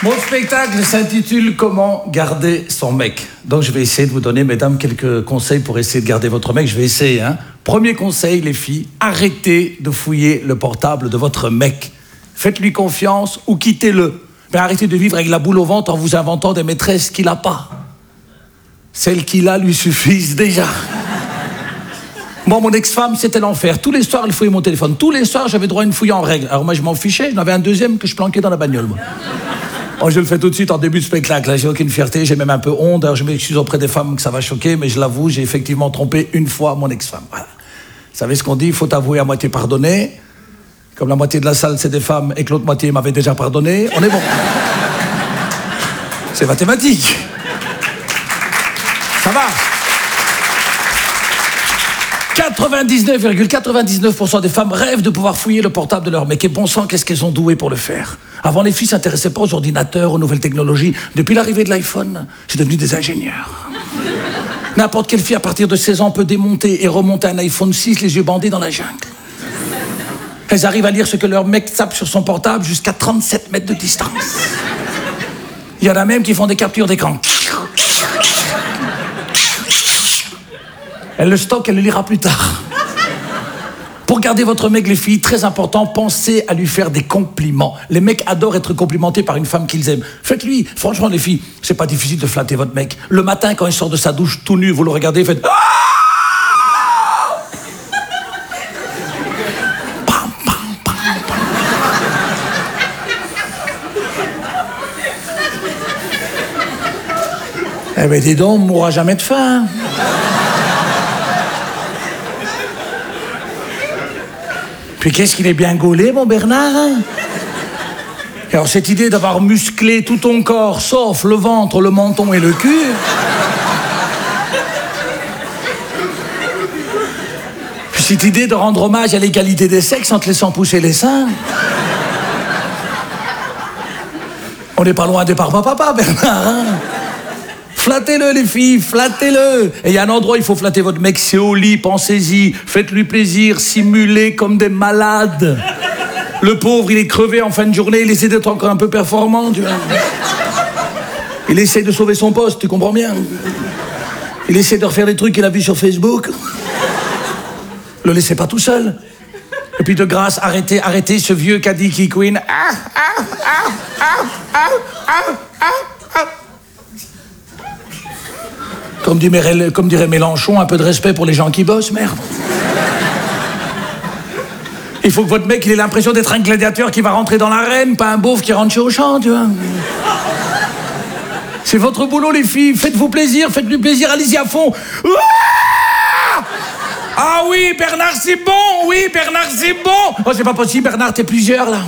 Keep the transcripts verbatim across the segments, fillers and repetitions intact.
Mon spectacle s'intitule « Comment garder son mec ». Donc je vais essayer de vous donner, mesdames, quelques conseils pour essayer de garder votre mec. Je vais essayer, hein. Premier conseil, les filles, arrêtez de fouiller le portable de votre mec. Faites-lui confiance ou quittez-le. Mais arrêtez de vivre avec la boule au ventre en vous inventant des maîtresses qu'il n'a pas. Celles qu'il a lui suffisent déjà. Bon, mon ex-femme, c'était l'enfer. Tous les soirs, elle fouillait mon téléphone. Tous les soirs, j'avais droit à une fouille en règle. Alors moi, je m'en fichais. J'en avais un deuxième que je planquais dans la bagnole, moi. Oh, je le fais tout de suite en début de spectacle. Là, j'ai aucune fierté, j'ai même un peu honte. Alors, je m'excuse auprès des femmes que ça va choquer, mais je l'avoue, j'ai effectivement trompé une fois mon ex-femme. Voilà. Vous savez ce qu'on dit, il faut avouer à moitié pardonner. Comme la moitié de la salle, c'est des femmes et que l'autre moitié m'avait déjà pardonné, on est bon. C'est mathématique. Ça va. quatre-vingt-dix-neuf virgule quatre-vingt-dix-neuf pour cent des femmes rêvent de pouvoir fouiller le portable de leur mec. Et bon sang, qu'est-ce qu'elles ont doué pour le faire. Avant, les filles ne s'intéressaient pas aux ordinateurs, aux nouvelles technologies. Depuis l'arrivée de l'iPhone, c'est devenu des ingénieurs. N'importe quelle fille à partir de seize ans peut démonter et remonter un iPhone six les yeux bandés dans la jungle. Elles arrivent à lire ce que leur mec tape sur son portable jusqu'à trente-sept mètres de distance. Il y en a même qui font des captures d'écran. Elle le stocke, elle le lira plus tard. Pour garder votre mec, les filles, très important, pensez à lui faire des compliments. Les mecs adorent être complimentés par une femme qu'ils aiment. Faites-lui, franchement les filles, c'est pas difficile de flatter votre mec. Le matin, quand il sort de sa douche tout nu, vous le regardez, faites... Pam, pam, pam, pam. Eh ben dis donc, on mourra jamais de faim. Puis qu'est-ce qu'il est bien gaulé, mon Bernard, hein? Et alors cette idée d'avoir musclé tout ton corps, sauf le ventre, le menton et le cul... Puis cette idée de rendre hommage à l'égalité des sexes en te laissant pousser les seins... On n'est pas loin des papa-papa, Bernard, hein? Flattez-le, les filles, flattez-le. Et il y a un endroit où il faut flatter votre mec, c'est au lit, pensez-y. Faites-lui plaisir, simulez comme des malades. Le pauvre, il est crevé en fin de journée, il essaie d'être encore un peu performant, tu vois. Il essaie de sauver son poste, tu comprends bien. Il essaie de refaire des trucs qu'il a vus sur Facebook. Le laissez pas tout seul. Et puis de grâce, arrêtez, arrêtez ce vieux Caddy Queen. Ah, ah, ah, ah, ah, ah, ah, ah. Comme, dit, comme dirait Mélenchon, un peu de respect pour les gens qui bossent, merde. Il faut que votre mec il ait l'impression d'être un gladiateur qui va rentrer dans l'arène, pas un beauf qui rentre chez Auchan, tu vois. C'est votre boulot, les filles. Faites-vous plaisir, faites-lui plaisir, allez-y à fond. Ouah, ah oui, Bernard, c'est bon. Oui, Bernard, c'est bon. Oh, c'est pas possible, Bernard, t'es plusieurs, là.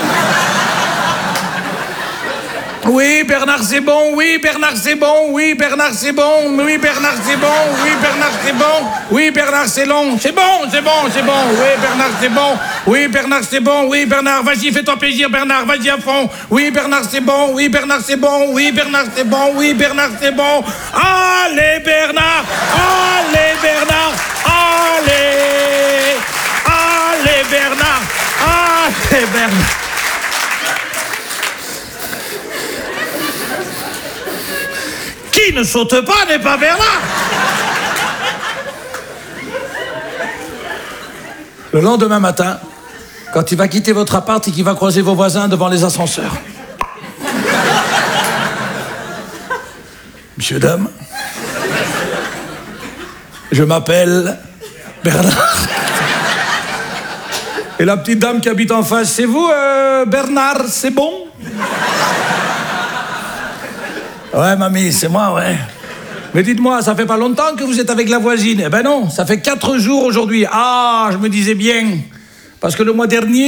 Oui, Bernard, c'est bon. Oui, Bernard, c'est bon. Oui, Bernard, c'est bon. Oui, Bernard, c'est bon. Oui, Bernard, c'est bon. Oui, Bernard, c'est long. C'est bon, c'est bon, c'est bon. Oui, Bernard, c'est bon. Oui, Bernard, c'est bon. Oui, Bernard, vas-y, fais-toi plaisir, Bernard. Vas-y à fond. Oui, Bernard, c'est bon. Oui, Bernard, c'est bon. Oui, Bernard, c'est bon. Oui, Bernard, c'est bon. Allez, Bernard. Allez, Bernard. Allez. Allez, Bernard. Allez, Bernard. Qui ne saute pas n'est pas Bernard. Le lendemain matin, quand il va quitter votre appart et qu'il va croiser vos voisins devant les ascenseurs. Monsieur, dame, je m'appelle Bernard. Et la petite dame qui habite en face, c'est vous, euh, Bernard, c'est bon? Ouais, mamie, c'est moi, ouais. Mais dites-moi, ça fait pas longtemps que vous êtes avec la voisine? Eh ben non, ça fait quatre jours aujourd'hui. Ah, je me disais bien. Parce que le mois dernier...